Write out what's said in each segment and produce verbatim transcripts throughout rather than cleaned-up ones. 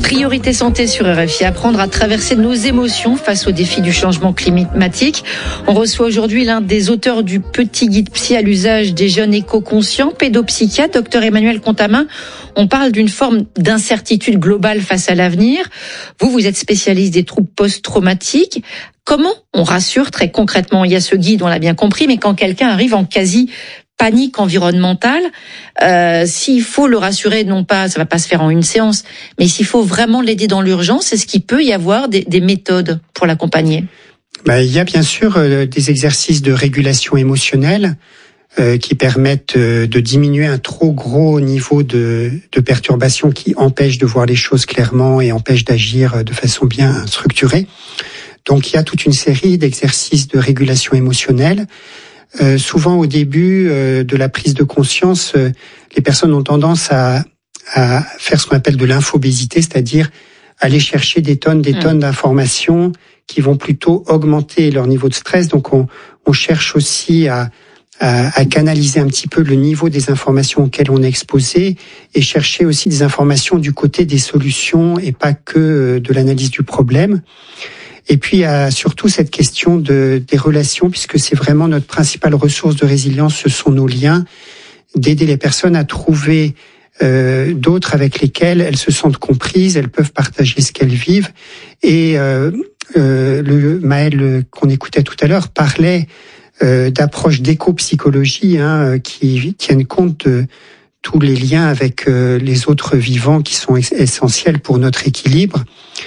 Priorité santé sur R F I, apprendre à traverser nos émotions face aux défis du changement climatique. On reçoit aujourd'hui l'un des auteurs du petit guide psy à l'usage des jeunes éco-conscients, pédopsychiatre, docteur Emmanuel Contamin. On parle d'une forme d'incertitude globale face à l'avenir. Vous, vous êtes spécialiste des troubles post-traumatiques. Comment on rassure très concrètement? Il y a ce guide, on l'a bien compris, mais quand quelqu'un arrive en quasi panique environnementale, euh, s'il faut le rassurer, non pas, ça va pas se faire en une séance, mais s'il faut vraiment l'aider dans l'urgence, est-ce qu'il peut y avoir des, des méthodes pour l'accompagner? Ben, il y a bien sûr euh, des exercices de régulation émotionnelle euh, qui permettent euh, de diminuer un trop gros niveau de, de perturbation qui empêche de voir les choses clairement et empêche d'agir de façon bien structurée. Donc il y a toute une série d'exercices de régulation émotionnelle. Euh, souvent au début euh, de la prise de conscience, euh, les personnes ont tendance à, à faire ce qu'on appelle de l'infobésité, c'est-à-dire aller chercher des tonnes, des mmh. tonnes d'informations qui vont plutôt augmenter leur niveau de stress. Donc on, on cherche aussi à, à, à canaliser un petit peu le niveau des informations auxquelles on est exposé et chercher aussi des informations du côté des solutions et pas que de l'analyse du problème. Et puis il y a surtout cette question de, des relations, puisque c'est vraiment notre principale ressource de résilience, ce sont nos liens, d'aider les personnes à trouver euh, d'autres avec lesquels elles se sentent comprises, elles peuvent partager ce qu'elles vivent. Et euh, euh, le Maël qu'on écoutait tout à l'heure parlait euh, d'approches d'éco-psychologie hein, qui tiennent compte de tous les liens avec euh, les autres vivants qui sont essentiels pour notre équilibre.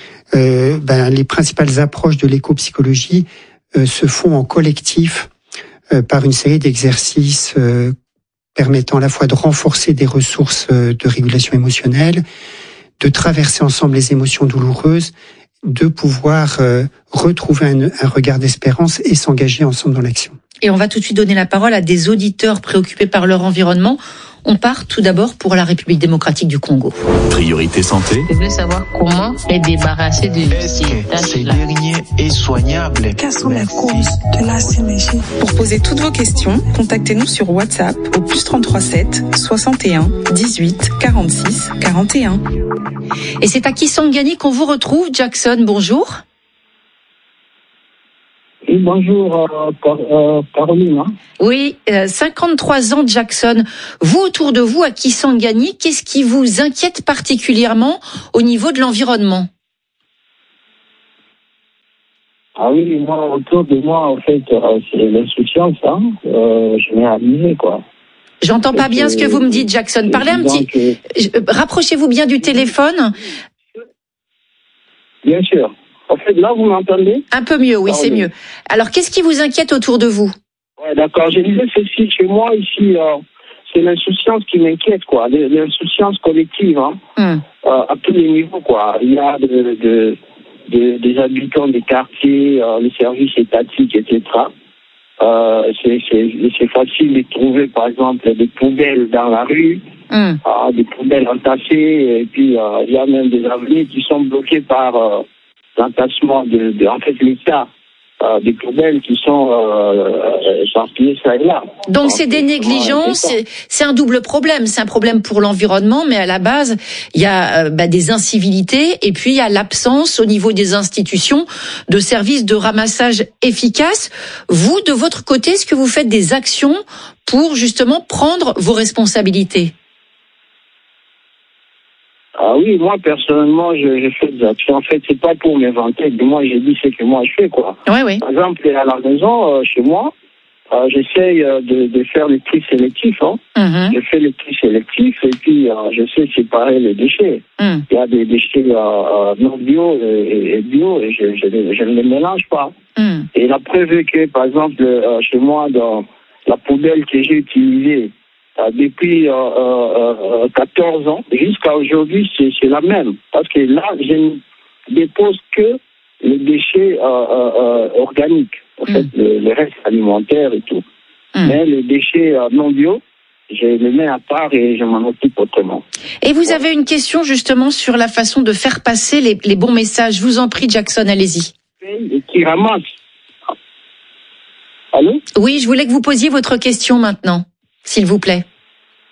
Euh, ben, les principales approches de l'éco-psychologie euh, se font en collectif euh, par une série d'exercices euh, permettant à la fois de renforcer des ressources euh, de régulation émotionnelle, de traverser ensemble les émotions douloureuses, de pouvoir euh, retrouver un, un regard d'espérance et s'engager ensemble dans l'action. Et on va tout de suite donner la parole à des auditeurs préoccupés par leur environnement. On part tout d'abord pour la République démocratique du Congo. Priorité santé. Je veux savoir comment les débarrasser de Est-ce que ces derniers est soignable? Quelles sont les causes de la synergie? Pour poser toutes vos questions, contactez-nous sur WhatsApp au plus trente-trois sept soixante et un dix-huit quarante-six quarante et un. Et c'est à Kisangani qu'on vous retrouve. Jackson, bonjour. Oui, bonjour, euh, Car- euh, Caroline. Hein. Oui, euh, cinquante-trois ans, Jackson. Vous, autour de vous, à Kisangani, qu'est-ce qui vous inquiète particulièrement au niveau de l'environnement? Ah oui, moi, autour de moi, en fait, euh, c'est l'insouciance, hein, euh, généralisée, quoi. J'entends pas bien ce que vous me dites, Jackson. Parlez un petit... Que... Rapprochez-vous bien du téléphone. Bien sûr. En fait, là, vous m'entendez? Un peu mieux, oui, c'est mieux. Alors, qu'est-ce qui vous inquiète autour de vous? Ouais, d'accord. Je disais ceci, chez moi, ici, euh, c'est l'insouciance qui m'inquiète, quoi. L'insouciance collective, hein, mm. euh, à tous les niveaux, quoi. Il y a de, de, de, des habitants des quartiers, euh, les services étatiques, et cetera. Euh, c'est, c'est, c'est facile de trouver, par exemple, des poubelles dans la rue, mm. euh, des poubelles entassées, et puis euh, il y a même des avenues qui sont bloquées par... Euh, l'entassement de, de, en fait, l'état euh, des poubelles qui sont euh, éparpillées ça et là. Donc en c'est fait, des négligences, c'est, c'est un double problème. C'est un problème pour l'environnement, mais à la base, il y a euh, bah, des incivilités et puis il y a l'absence au niveau des institutions de services de ramassage efficaces. Vous, de votre côté, est-ce que vous faites des actions pour justement prendre vos responsabilités? Ah oui, moi personnellement, je, je fais des actions. En fait, c'est pas pour m'inventer. Moi, j'ai dit ce que moi je fais, quoi. Oui, oui. Par exemple, à la maison, euh, chez moi, euh, j'essaye euh, de, de faire le tri sélectif. Hein. Mm-hmm. Je fais le tri sélectif et puis euh, je sais séparer les déchets. Mm. Il y a des déchets euh, non bio et, et bio et je, je, je ne les mélange pas. Mm. Et la preuve est que, par exemple, euh, chez moi, dans la poubelle que j'ai utilisée, Euh, depuis euh, euh, quatorze ans jusqu'à aujourd'hui, c'est, c'est la même. Parce que là, je ne dépose que les déchets euh, euh, organiques, en mmh. fait, les, les restes alimentaires et tout. Mmh. Mais les déchets euh, non bio, je les mets à part et je m'en occupe autrement. Et vous ouais. avez une question justement sur la façon de faire passer les, les bons messages. Je vous en prie, Jackson, allez-y. Et qui ramasse. Allô ? Oui, je voulais que vous posiez votre question maintenant. S'il vous plaît.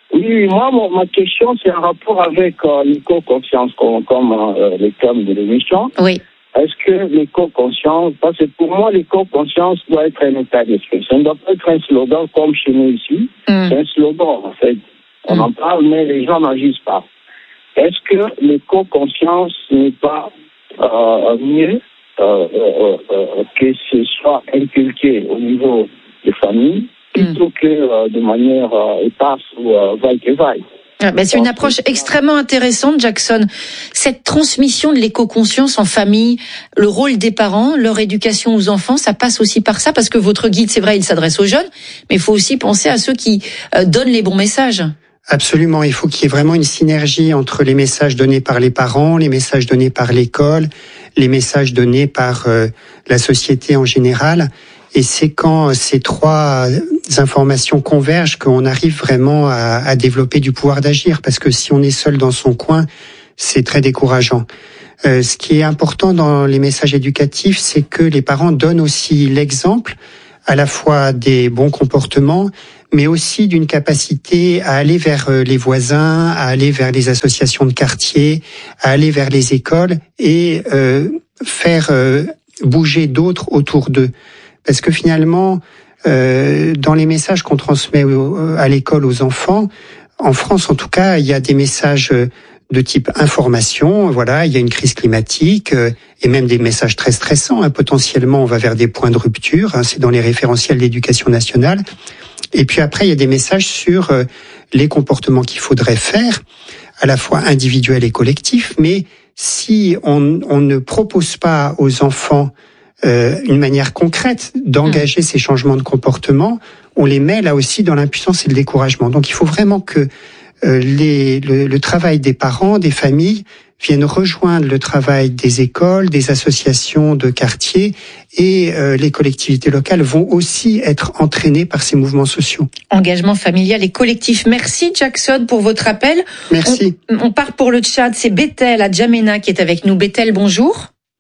Oui, moi, mon, ma question, c'est en rapport avec euh, l'éco-conscience, comme, comme euh, le terme de l'émission. Oui. Est-ce que l'éco-conscience, parce que pour moi, l'éco-conscience doit être un état d'esprit. Ça ne doit pas être un slogan comme chez nous ici. Mm. C'est un slogan, en fait. On mm. en parle, mais les gens n'agissent pas. Est-ce que l'éco-conscience n'est pas euh, mieux euh, euh, euh, que ce soit inculqué au niveau des familles plutôt que euh, de manière euh, éparse ou euh, vaille-que-vaille? Ah ben c'est une approche extrêmement intéressante, Jackson. Cette transmission de l'éco-conscience en famille, le rôle des parents, leur éducation aux enfants, ça passe aussi par ça, parce que votre guide, c'est vrai, il s'adresse aux jeunes, mais il faut aussi penser à ceux qui euh, donnent les bons messages. Absolument, il faut qu'il y ait vraiment une synergie entre les messages donnés par les parents, les messages donnés par l'école, les messages donnés par euh, la société en général. Et c'est quand ces trois informations convergent qu'on arrive vraiment à, à développer du pouvoir d'agir. Parce que si on est seul dans son coin, c'est très décourageant. Euh, ce qui est important dans les messages éducatifs, c'est que les parents donnent aussi l'exemple, à la fois des bons comportements, mais aussi d'une capacité à aller vers les voisins, à aller vers les associations de quartier, à aller vers les écoles et euh, faire euh, bouger d'autres autour d'eux. Parce que finalement, euh, dans les messages qu'on transmet à l'école aux enfants, en France en tout cas, il y a des messages de type information, voilà, il y a une crise climatique, euh, et même des messages très stressants, hein, potentiellement on va vers des points de rupture, hein, c'est dans les référentiels d'éducation nationale. Et puis après, il y a des messages sur euh, les comportements qu'il faudrait faire, à la fois individuels et collectifs, mais si on, on ne propose pas aux enfants Euh, une manière concrète d'engager mmh. ces changements de comportement, on les met là aussi dans l'impuissance et le découragement. Donc il faut vraiment que euh, les, le, le travail des parents, des familles, viennent rejoindre le travail des écoles, des associations de quartier, et euh, les collectivités locales vont aussi être entraînées par ces mouvements sociaux. Engagement familial et collectif. Merci Jackson pour votre appel. Merci. On, on part pour le Tchad, c'est Bethel à Djamena qui est avec nous. Bethel, bonjour.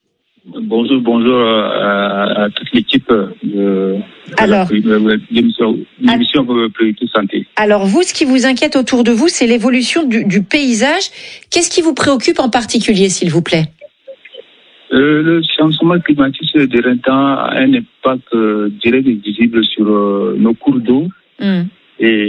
Bonjour, bonjour à, à toute l'équipe de, alors, de l'émission, l'émission Priorité Santé. Alors vous, ce qui vous inquiète autour de vous, c'est l'évolution du, du paysage. Qu'est-ce qui vous préoccupe en particulier, s'il vous plaît? euh, Le changement climatique ces derniers temps a un impact euh, direct et visible sur euh, nos cours d'eau mm. et,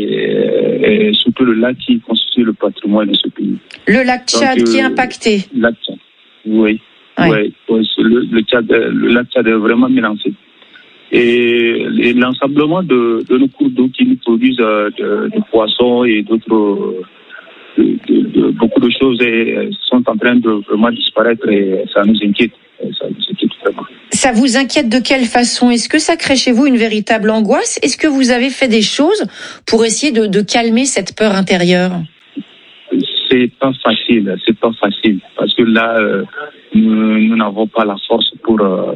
et surtout le lac qui constitue le patrimoine de ce pays. Le lac Tchad Donc, euh, qui est impacté. Le lac Tchad, oui. Ouais. Ouais, le, le, Tchad, le lac Tchad est vraiment menacé. Et, et l'ensemblement de, de nos cours d'eau qui nous produisent euh, de, de poissons et d'autres, de, de, de, beaucoup de choses et, sont en train de vraiment disparaître et ça nous inquiète. Ça nous inquiète vraiment. Ça vous inquiète de quelle façon? Est-ce que ça crée chez vous une véritable angoisse? Est-ce que vous avez fait des choses pour essayer de, de calmer cette peur intérieure? C'est pas facile, c'est pas facile. Parce que là, euh, nous, nous n'avons pas la force pour euh,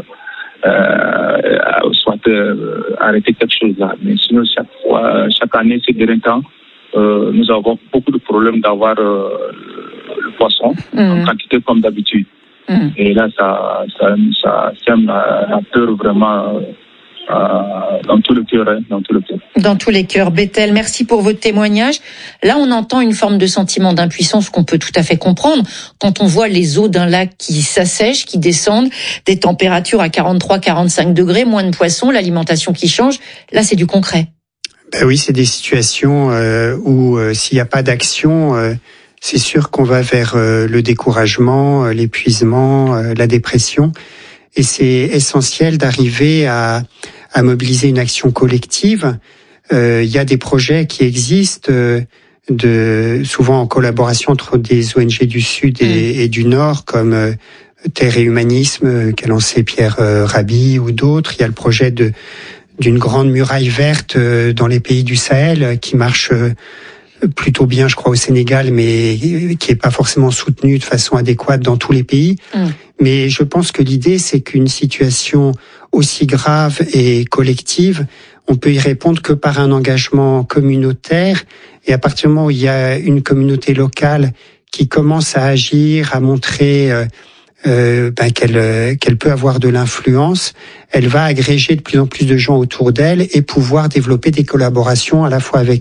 euh, soit euh, arrêter quelque chose là. Mais sinon, chaque fois, chaque année, ces derniers temps, euh, nous avons beaucoup de problèmes d'avoir euh, le poisson mmh. en quantité comme d'habitude. Mmh. Et là, ça, ça, ça sème la, la peur vraiment. Euh, dans tout le cœur, hein, dans tout le cœur. Dans tous les cœurs. Bethel, merci pour votre témoignage. Là, on entend une forme de sentiment d'impuissance qu'on peut tout à fait comprendre quand on voit les eaux d'un lac qui s'assèchent, qui descendent, des températures à quarante-trois, quarante-cinq degrés, moins de poissons, l'alimentation qui change. Là, c'est du concret. Ben oui, c'est des situations euh, où euh, s'il n'y a pas d'action, euh, c'est sûr qu'on va vers euh, le découragement, euh, l'épuisement, euh, la dépression. Et c'est essentiel d'arriver à, à mobiliser une action collective. Euh, il y a des projets qui existent, euh, de, souvent en collaboration entre des O N G du Sud et, mmh. et du Nord, comme euh, Terre et Humanisme, qu'a lancé Pierre euh, Rabhi ou d'autres. Il y a le projet de d'une grande muraille verte euh, dans les pays du Sahel qui marche euh, plutôt bien, je crois, au Sénégal, mais qui est pas forcément soutenu de façon adéquate dans tous les pays. Mmh. Mais je pense que l'idée, c'est qu'une situation aussi grave et collective, on peut y répondre que par un engagement communautaire. Et à partir du moment où il y a une communauté locale qui commence à agir, à montrer euh, euh, ben, qu'elle, qu'elle peut avoir de l'influence, elle va agréger de plus en plus de gens autour d'elle et pouvoir développer des collaborations à la fois avec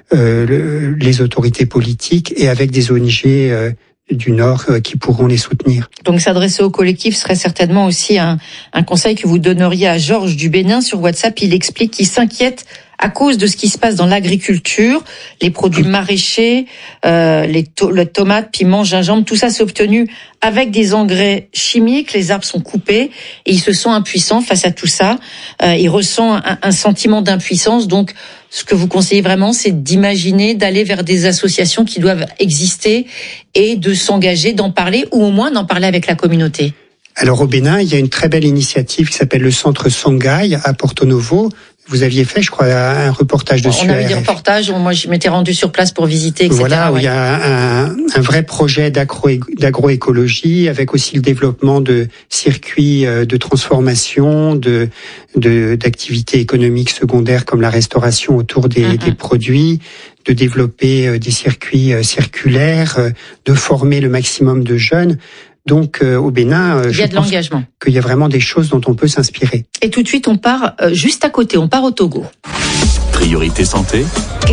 euh, le, les autorités politiques et avec des O N G euh, du Nord euh, qui pourront les soutenir. Donc s'adresser au collectif serait certainement aussi un, un conseil que vous donneriez à Georges du Bénin sur WhatsApp. Il explique qu'il s'inquiète à cause de ce qui se passe dans l'agriculture, les produits maraîchers, euh, les, to- les tomates, piments, gingembre, tout ça c'est obtenu avec des engrais chimiques. Les arbres sont coupés et il se sent impuissant face à tout ça. Euh, il ressent un, un sentiment d'impuissance. Donc, ce que vous conseillez vraiment, c'est d'imaginer, d'aller vers des associations qui doivent exister et de s'engager, d'en parler ou au moins d'en parler avec la communauté. Alors au Bénin, il y a une très belle initiative qui s'appelle le Centre Songhai à Porto Novo. Vous aviez fait, je crois, un reportage dessus. On avait des reportages, moi je m'étais rendu sur place pour visiter, et cetera. Voilà, où ouais. il y a un, un vrai projet d'agro, d'agroécologie, avec aussi le développement de circuits de transformation, de, de d'activités économiques secondaires comme la restauration autour des, mm-hmm. des produits, de développer des circuits circulaires, de former le maximum de jeunes. Donc euh, au Bénin, euh, il y a je de pense l'engagement. Qu'il y a vraiment des choses dont on peut s'inspirer. Et tout de suite, on part euh, juste à côté, on part au Togo. Priorité santé.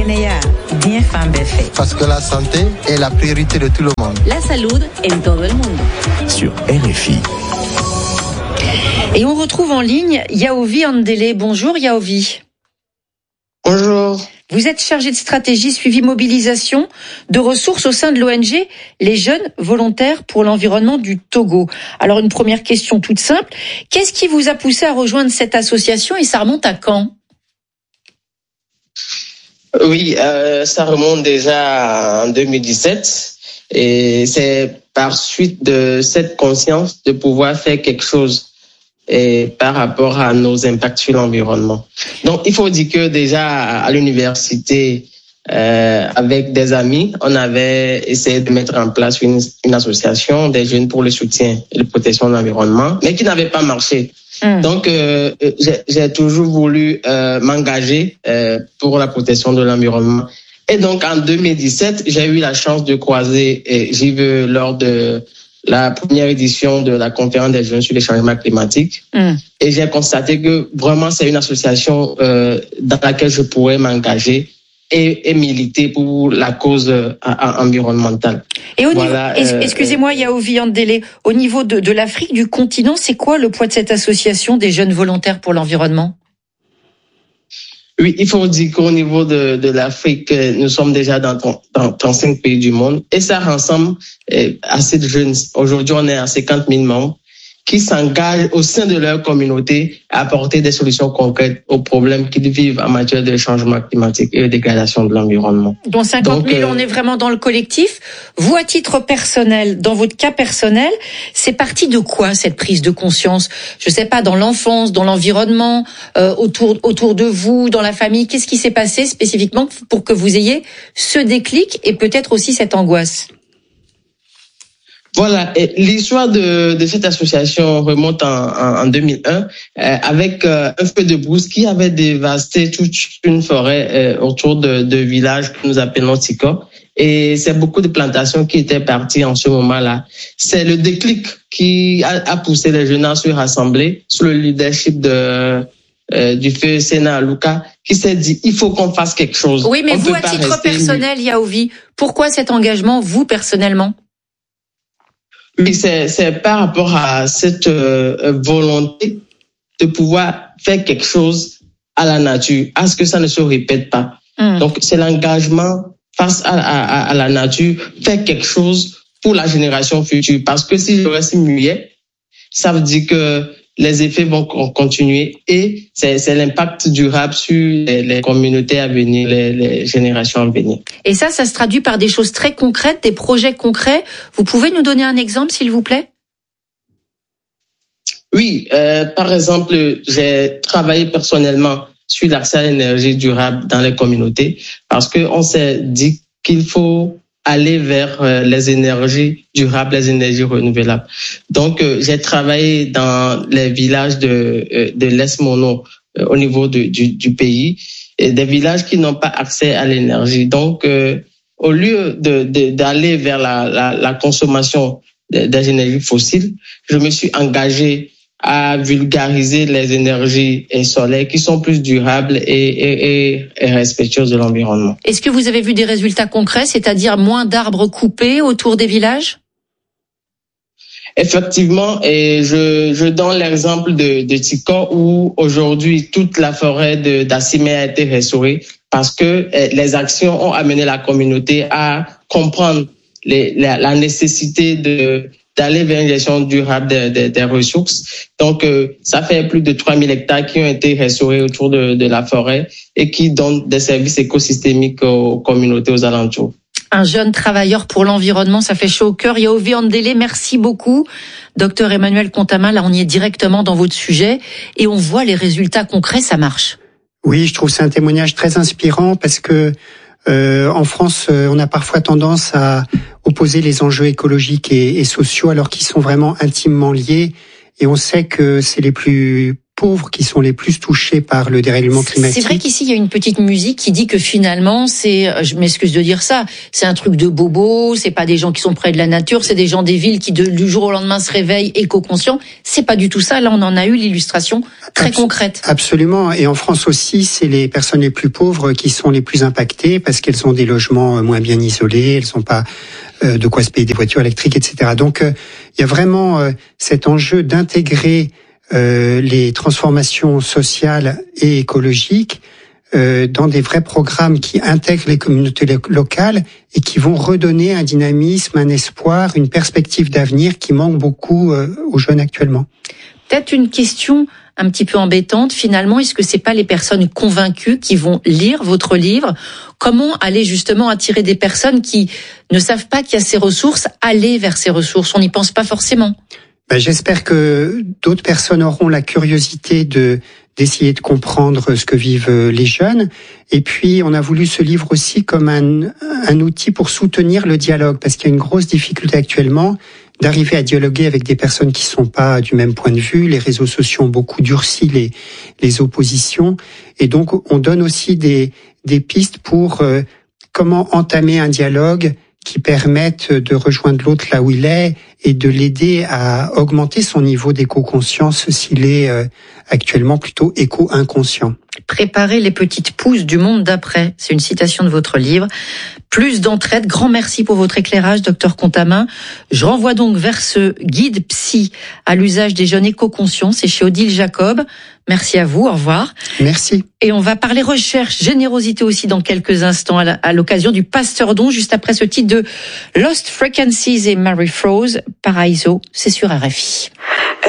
Parce que la santé est la priorité de tout le monde. La salud en todo el mundo. Sur R F I. Et on retrouve en ligne Yaovi Andele. Bonjour Yaovi. Bonjour. Vous êtes chargé de stratégie, suivi, mobilisation de ressources au sein de l'O N G Les Jeunes Volontaires pour l'Environnement du Togo. Alors une première question toute simple, qu'est-ce qui vous a poussé à rejoindre cette association et ça remonte à quand ? Oui, euh, ça remonte déjà en deux mille dix-sept et c'est par suite de cette conscience de pouvoir faire quelque chose et par rapport à nos impacts sur l'environnement. Donc, il faut dire que déjà à l'université, euh, avec des amis, on avait essayé de mettre en place une, une association des jeunes pour le soutien et la protection de l'environnement, mais qui n'avait pas marché. Mmh. Donc, euh, j'ai, j'ai toujours voulu euh, m'engager euh, pour la protection de l'environnement. Et donc, en deux mille dix-sept, j'ai eu la chance de croiser et j'y vais lors de la première édition de la conférence des jeunes sur les changements climatiques. Mm. Et j'ai constaté que vraiment c'est une association euh, dans laquelle je pourrais m'engager et, et militer pour la cause euh, environnementale. Et au voilà, niveau, euh, excusez-moi Yaovi Andele, au niveau de, de l'Afrique, du continent, c'est quoi le poids de cette association des jeunes volontaires pour l'environnement ? Oui, il faut dire qu'au niveau de, de l'Afrique, nous sommes déjà dans, dans trente-cinq pays du monde et ça rassemble assez de jeunes. Aujourd'hui, on est à cinquante mille membres qui s'engagent au sein de leur communauté à apporter des solutions concrètes aux problèmes qu'ils vivent en matière de changement climatique et de dégradation de l'environnement. Donc cinquante mille, on est vraiment dans le collectif. Vous, à titre personnel, dans votre cas personnel, c'est parti de quoi cette prise de conscience ? Je sais pas, dans l'enfance, dans l'environnement, euh, autour autour de vous, dans la famille. Qu'est-ce qui s'est passé spécifiquement pour que vous ayez ce déclic et peut-être aussi cette angoisse ? Voilà, et l'histoire de, de cette association remonte en, en, en deux mille un euh, avec euh, un feu de brousse qui avait dévasté toute une forêt euh, autour de, de villages que nous appelons Tika. Et c'est beaucoup de plantations qui étaient parties en ce moment-là. C'est le déclic qui a, a poussé les jeunes à se rassembler sous le leadership de euh, du feu Sénat Luka, qui s'est dit il faut qu'on fasse quelque chose. Oui, mais On vous, à titre personnel, Yaovi, pourquoi cet engagement, vous personnellement ? Oui, c'est, c'est par rapport à cette euh, volonté de pouvoir faire quelque chose à la nature, à ce que ça ne se répète pas. Mmh. Donc, c'est l'engagement face à, à, à la nature, faire quelque chose pour la génération future. Parce que si je reste muet, ça veut dire que les effets vont continuer et c'est, c'est l'impact durable sur les, les communautés à venir, les, les générations à venir. Et ça, ça se traduit par des choses très concrètes, des projets concrets. Vous pouvez nous donner un exemple, s'il vous plaît ? Oui, euh, par exemple, j'ai travaillé personnellement sur l'accès à l'énergie durable dans les communautés parce qu'on s'est dit qu'il faut aller vers euh, les énergies durables, les énergies renouvelables. Donc, euh, j'ai travaillé dans les villages de, euh, de l'Est Mono euh, au niveau de, du, du pays, et des villages qui n'ont pas accès à l'énergie. Donc, euh, au lieu de, de, d'aller vers la, la, la consommation des, des énergies fossiles, je me suis engagé à vulgariser les énergies solaires qui sont plus durables et, et, et, et respectueuses de l'environnement. Est-ce que vous avez vu des résultats concrets, c'est-à-dire moins d'arbres coupés autour des villages? Effectivement, et je, je donne l'exemple de, de Tikor où aujourd'hui toute la forêt de d'Assimé a été restaurée parce que les actions ont amené la communauté à comprendre les, la, la nécessité de d'aller vers une gestion durable des, des, des ressources. Donc, euh, ça fait plus de trois mille hectares qui ont été restaurés autour de, de la forêt et qui donnent des services écosystémiques aux communautés aux alentours. Un jeune travailleur pour l'environnement, ça fait chaud au cœur. Yaové Andélé, merci beaucoup. Docteur Emmanuel Contamin, là on y est directement dans votre sujet et on voit les résultats concrets, ça marche. Oui, je trouve c'est un témoignage très inspirant parce que Euh, en France, euh, on a parfois tendance à opposer les enjeux écologiques et, et sociaux alors qu'ils sont vraiment intimement liés. Et on sait que c'est les plus pauvres qui sont les plus touchés par le dérèglement climatique. C'est vrai qu'ici, il y a une petite musique qui dit que finalement, c'est, je m'excuse de dire ça, c'est un truc de bobo, c'est pas des gens qui sont près de la nature, c'est des gens des villes qui, de, du jour au lendemain, se réveillent éco-conscients. C'est pas du tout ça. Là, on en a eu l'illustration très Abs- concrète. Absolument. Et en France aussi, c'est les personnes les plus pauvres qui sont les plus impactées parce qu'elles ont des logements moins bien isolés, elles n'ont pas euh, de quoi se payer des voitures électriques, et cetera. Donc, euh, il y a vraiment euh, cet enjeu d'intégrer Euh, les transformations sociales et écologiques euh, dans des vrais programmes qui intègrent les communautés lo- locales et qui vont redonner un dynamisme, un espoir, une perspective d'avenir qui manque beaucoup euh, aux jeunes actuellement. Peut-être une question un petit peu embêtante finalement, est-ce que c'est pas les personnes convaincues qui vont lire votre livre? Comment aller justement attirer des personnes qui ne savent pas qu'il y a ces ressources, aller vers ces ressources? On n'y pense pas forcément. Ben, j'espère que d'autres personnes auront la curiosité de d'essayer de comprendre ce que vivent les jeunes. Et puis, on a voulu ce livre aussi comme un, un outil pour soutenir le dialogue, parce qu'il y a une grosse difficulté actuellement d'arriver à dialoguer avec des personnes qui sont pas du même point de vue. Les réseaux sociaux ont beaucoup durci les, les oppositions. Et donc, on donne aussi des, des pistes pour euh, comment entamer un dialogue qui permettent de rejoindre l'autre là où il est et de l'aider à augmenter son niveau d'éco-conscience s'il est euh, actuellement plutôt éco-inconscient. Préparer les petites pousses du monde d'après, c'est une citation de votre livre. Plus d'entraide, grand merci pour votre éclairage, docteur Contamin. Je renvoie donc vers ce guide psy à l'usage des jeunes éco-conscients, c'est chez Odile Jacob. Merci à vous, au revoir. Merci. Et on va parler recherche, générosité aussi dans quelques instants à l'occasion du Pasteur Don, juste après ce titre de Lost Frequencies et Mary Froze, Paraiso, c'est sur R F I.